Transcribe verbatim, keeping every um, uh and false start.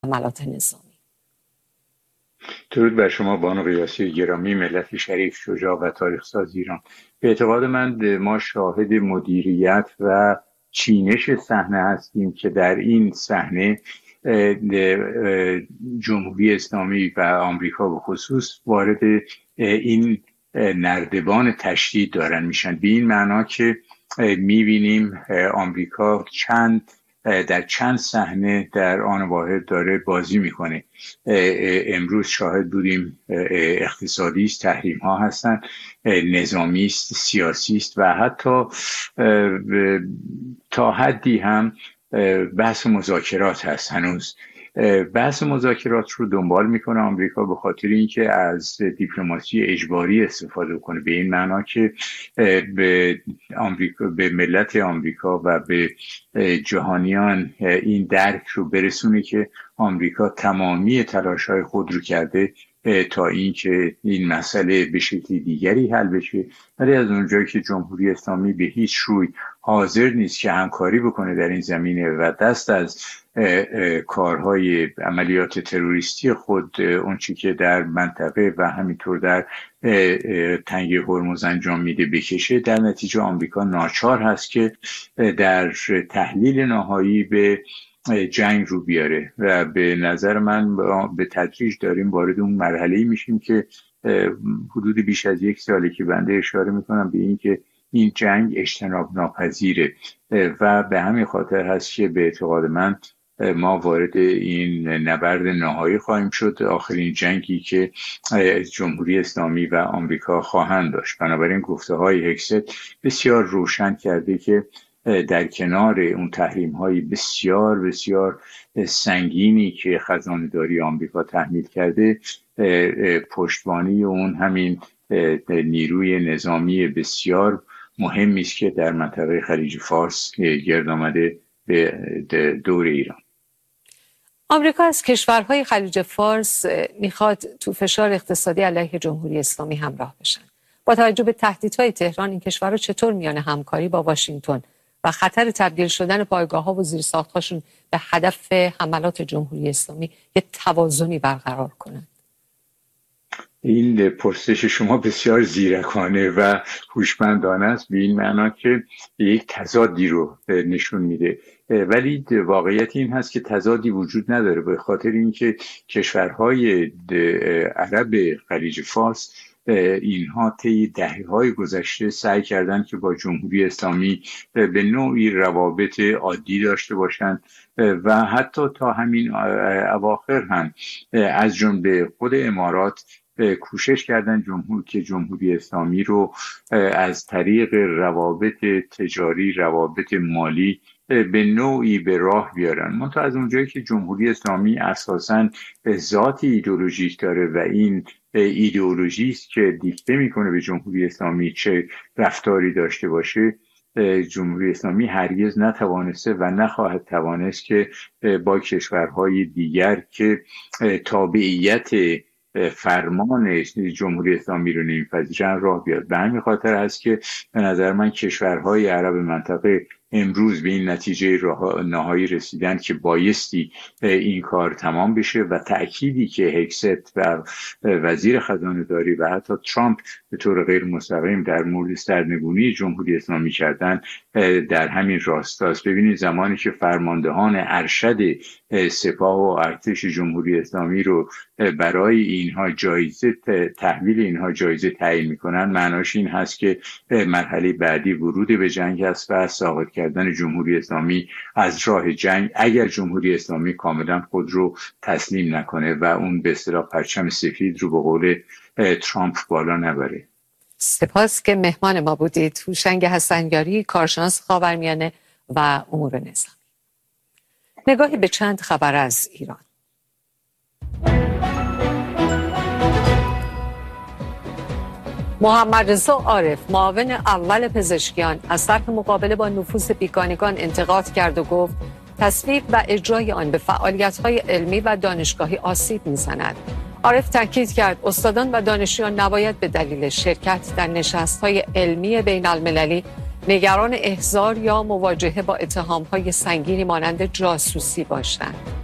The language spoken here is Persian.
حملات نظامی. درود بر شما بانو قیاسی گرامی، ملت شریف، شجاع و تاریخ ساز ایران. به اعتقاد من ما شاهد مدیریت و چینش صحنه هستیم که در این صحنه جمهوری اسلامی و آمریکا به خصوص وارد این نردبان تشدید دارن میشن، به این معنا که میبینیم آمریکا چند در چند صحنه در آن واحد داره بازی میکنه. امروز شاهد بودیم اقتصادی است، تحریم ها هستن، نظامی است، سیاسی است و حتی تا حدی هم بحث مذاکرات هست. هنوز بحث مذاکرات رو دنبال میکنه آمریکا به خاطر اینکه از دیپلماسی اجباری استفاده کنه، به این معنا که به آمریکا، به ملت آمریکا و به جهانیان این درک رو برسونه که آمریکا تمامی تلاش‌های خود رو کرده تا اینکه این مسئله به شکل دیگری حل بشه، ولی از اونجایی که جمهوری اسلامی به هیچ روی حاضر نیست که همکاری بکنه در این زمینه و دست از کارهای عملیات تروریستی خود، اون چی که در منطقه و همینطور در تنگه هرمز انجام میده بکشه، در نتیجه آمریکا ناچار هست که در تحلیل نهایی به جنگ رو بیاره و به نظر من به تدریج داریم وارد اون مرحله‌ای میشیم که حدود بیش از یک ساله که بنده اشاره میکنم به این که این جنگ اجتناب ناپذیره و به همین خاطر هست که به اعتقاد من ما وارد این نبرد نهایی خواهیم شد، آخرین جنگی که جمهوری اسلامی و آمریکا خواهند داشت. بنابراین گفته های هکست بسیار روشن کرده که در کنار اون تحریم های بسیار بسیار سنگینی که خزانه‌داری آمریکا تحمیل کرده، پشتوانه اون همین نیروی نظامی بسیار مهمی است که در منطقه خلیج فارس گرد آمده به دور ایران. آمریکا از کشورهای خلیج فارس میخواد تو فشار اقتصادی علیه جمهوری اسلامی همراه بشن. با توجه به تهدیدهای تهران، این کشورها چطور میان همکاری با واشنگتن و خطر تبدیل شدن پایگاه‌ها و زیرساخت‌هاشون به هدف حملات جمهوری اسلامی یک توازنی برقرار کنند؟ این پرسش شما بسیار زیرکانه و هوشمندانه است، به این معنا که یک تضادی رو نشون میده، ولی واقعیت این هست که تضادی وجود نداره، به خاطر اینکه کشورهای عرب خلیج فارس اینها طی دهه‌های گذشته سعی کردند که با جمهوری اسلامی به نوعی روابط عادی داشته باشند و حتی تا همین اواخر هم از جمله خود امارات کوشش کردن جمهور که جمهوری اسلامی رو از طریق روابط تجاری، روابط مالی به نوعی به راه بیارن. منتها از اونجایی که جمهوری اسلامی اساساً ذات ایدئولوژیک داره و این ایدئولوژی است که دیکته میکنه به جمهوری اسلامی چه رفتاری داشته باشه، جمهوری اسلامی هرگز نتوانسته و نخواهد توانست که با کشورهای دیگر که تابعیت فرمان جمهوری اسلامی رو نمیپذیرن راه بیاد. به همین خاطر است که به نظر من کشورهای عرب منطقه امروز به این نتیجه نهایی رسیدن که بایستی این کار تمام بشه و تأکیدی که هکست و وزیر خزانه داری و حتی ترامپ به طور غیر مستقیم در مورد سرنگونی جمهوری اسلامی کردن در همین راستاست. ببینید زمانی که فرماندهان ارشد سپاه و ارتش جمهوری اسلامی رو برای اینها جایزه تحویل اینها جایزه تعیین میکنن، معناش این هست که مرحله بعدی ورود به جنگ است و ساقط کردن جمهوری اسلامی از راه جنگ، اگر جمهوری اسلامی کاملا خود رو تسلیم نکنه و اون به اصطلاح پرچم سفید رو به قول ترامپ بالا نبره. سپاس که مهمان ما بودید. هوشنگ حسنیاری، کارشناس خاورمیانه و امور نظامی. نگاهی به چند خبر از ایران. محمد رضا عارف، معاون اول پزشکیان، از طرح مقابله با نفوذ بیگانگان انتقاد کرد و گفت تصویب و اجرای آن به فعالیت‌های علمی و دانشگاهی آسیب می‌زند. عارف تاکید کرد استادان و دانشجویان نباید به دلیل شرکت در نشست‌های علمی بین‌المللی نگران احضار یا مواجهه با اتهام‌های سنگینی مانند جاسوسی باشند.